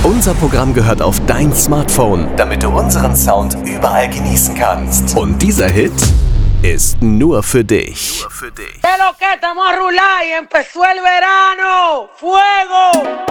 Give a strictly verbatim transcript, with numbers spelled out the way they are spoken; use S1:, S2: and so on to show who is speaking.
S1: Unser Programm gehört auf dein Smartphone, damit du unseren Sound überall genießen kannst. Und dieser Hit ist nur für dich. Nur für dich.
S2: De lo que estamos a rular y empezó el verano. ¡Fuego!